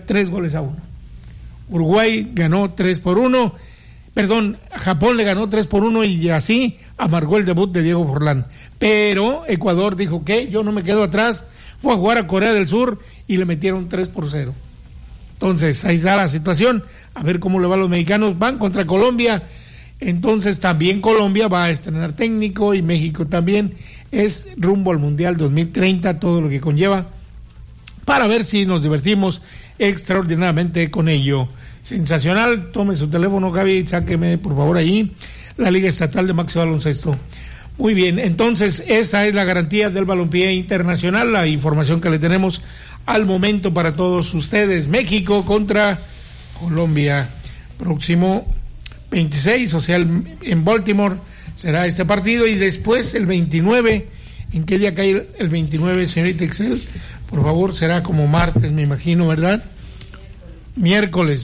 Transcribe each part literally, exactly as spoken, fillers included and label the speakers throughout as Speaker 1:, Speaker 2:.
Speaker 1: tres goles a uno. Uruguay ganó tres por uno, perdón, Japón le ganó tres por uno y así amargó el debut de Diego Forlán. Pero Ecuador dijo que yo no me quedo atrás, fue a jugar a Corea del Sur y le metieron tres por cero. Entonces, ahí está la situación, a ver cómo le va a los mexicanos, van contra Colombia, entonces también Colombia va a estrenar técnico y México también, es rumbo al Mundial dos mil treinta, todo lo que conlleva, para ver si nos divertimos extraordinariamente con ello. Sensacional, tome su teléfono, Gaby, sáqueme por favor ahí, la Liga Estatal de Maxi Baloncesto. Muy bien, entonces esa es la garantía del balompié internacional, la información que le tenemos al momento para todos ustedes. México contra Colombia, próximo veintiséis, o sea, en Baltimore será este partido, y después el veintinueve, ¿en qué día cae el veintinueve, señorita Excel? Por favor, será como martes, me imagino, ¿verdad? Miércoles.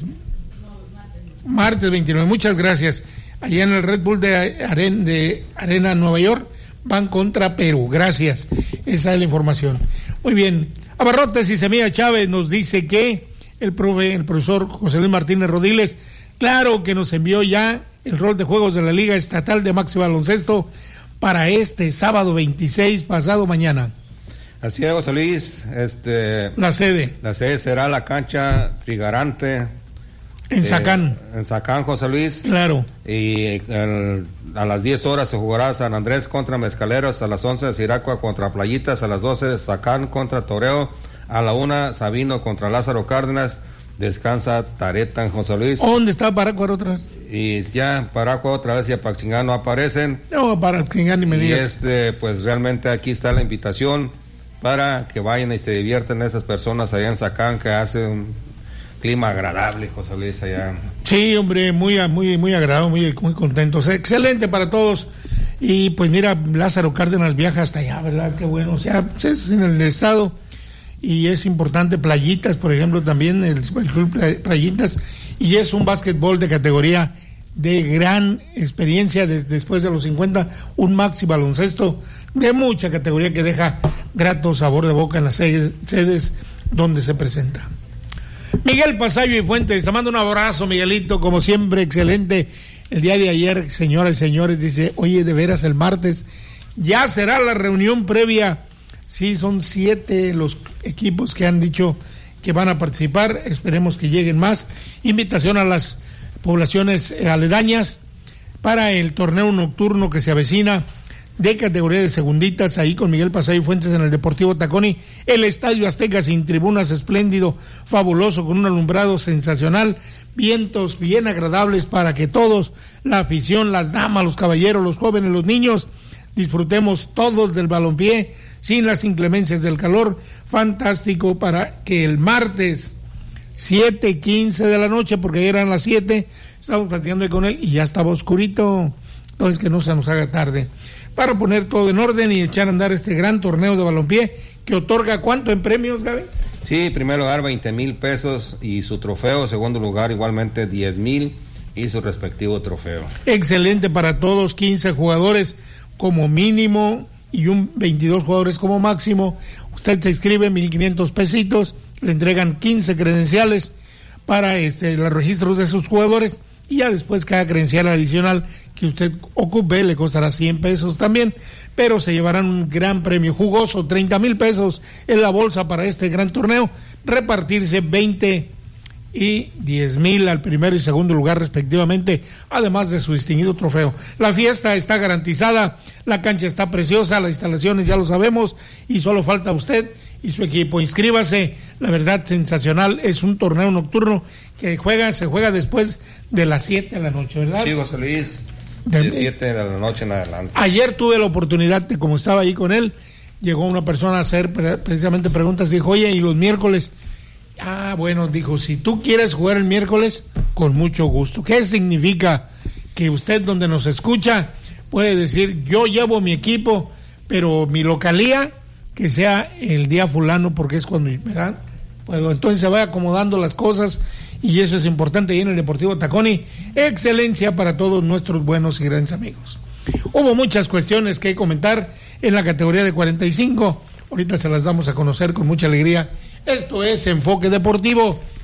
Speaker 1: Martes veintinueve, muchas gracias. Allá en el Red Bull de Arena, de Arena Nueva York, van contra Perú. Gracias. Esa es la información. Muy bien. Abarrotes y Semilla Chávez nos dice que el profe, el profesor José Luis Martínez Rodiles, claro que nos envió ya el rol de juegos de la Liga Estatal de Maxi Baloncesto para este sábado veintiséis, pasado mañana.
Speaker 2: Así es, José Luis. Este,
Speaker 1: la sede.
Speaker 2: La sede será la cancha Trigarante.
Speaker 1: En
Speaker 2: eh,
Speaker 1: Zacán.
Speaker 2: En Zacán, José Luis.
Speaker 1: Claro.
Speaker 2: Y el, a las diez horas se jugará San Andrés contra Mezcaleros, a las once Siracua contra Playitas, a las doce Zacán contra Toreo, a la una Sabino contra Lázaro Cárdenas, descansa Tareta en José Luis.
Speaker 1: ¿Dónde está Paracuar otra vez?
Speaker 2: Y ya Paracuar otra vez y Apaxingá no aparecen.
Speaker 1: No, Paraxingá ni me digas.
Speaker 2: Y este, pues realmente aquí está la invitación para que vayan y se diviertan esas personas allá en Zacán, que hace un clima agradable, José Luis, allá. Sí,
Speaker 1: hombre, muy muy muy agradable, muy, muy contentos. Excelente para todos. Y pues mira, Lázaro Cárdenas viaja hasta allá, ¿verdad? Qué bueno. O sea, pues es en el estado y es importante. Playitas, por ejemplo, también, el, el club Playitas, y es un básquetbol de categoría de gran experiencia de, después de los cincuenta, un Maxi Baloncesto de mucha categoría que deja grato sabor de boca en las sedes, sedes donde se presenta. Miguel Pasayo y Fuentes, te mando un abrazo, Miguelito, como siempre, excelente. El día de ayer, señoras y señores, dice, oye, de veras el martes ya será la reunión previa. Sí, son siete los equipos que han dicho que van a participar, esperemos que lleguen más. Invitación a las poblaciones aledañas para el torneo nocturno que se avecina de categoría de segunditas, ahí con Miguel Pasayo y Fuentes en el Deportivo Taconi, el Estadio Azteca sin tribunas, espléndido, fabuloso, con un alumbrado sensacional, vientos bien agradables para que todos, la afición, las damas, los caballeros, los jóvenes, los niños, disfrutemos todos del balompié sin las inclemencias del calor. Fantástico para que el martes siete quince de la noche, porque eran las siete, estábamos platicando con él y ya estaba oscurito, entonces que no se nos haga tarde, para poner todo en orden y echar a andar este gran torneo de balompié que otorga ¿cuánto en premios, Gaby?
Speaker 2: Sí, primer lugar veinte mil pesos y su trofeo, segundo lugar igualmente diez mil y su respectivo trofeo. Excelente para todos, quince jugadores como mínimo y un veintidós jugadores como máximo. Usted se inscribe, mil quinientos pesitos, le entregan quince credenciales para este los registros de sus jugadores, y ya después cada credencial adicional que usted ocupe le costará cien pesos también, pero se llevarán un gran premio jugoso, treinta mil pesos en la bolsa para este gran torneo, repartirse veinte y diez mil al primero y segundo lugar respectivamente, además de su distinguido trofeo. La fiesta está garantizada, la cancha está preciosa, las instalaciones ya lo sabemos, y solo falta usted y su equipo. Inscríbase, la verdad sensacional, es un torneo nocturno que juega, se juega después de las siete de la noche, ¿verdad? Sí, José Luis, de siete de la noche en adelante.
Speaker 1: Ayer tuve la oportunidad de, como estaba ahí con él, llegó una persona a hacer precisamente preguntas, dijo, oye, ¿y los miércoles? Ah, bueno, dijo, si tú quieres jugar el miércoles, con mucho gusto. ¿Qué significa? Que usted donde nos escucha puede decir, yo llevo mi equipo, pero mi localía, que sea el día fulano, porque es cuando, ¿verdad? Bueno, entonces se va acomodando las cosas, y eso es importante ahí en el Deportivo Taconi. Excelencia para todos nuestros buenos y grandes amigos. Hubo muchas cuestiones que comentar en la categoría de cuarenta y cinco, ahorita se las damos a conocer con mucha alegría. Esto es Enfoque Deportivo.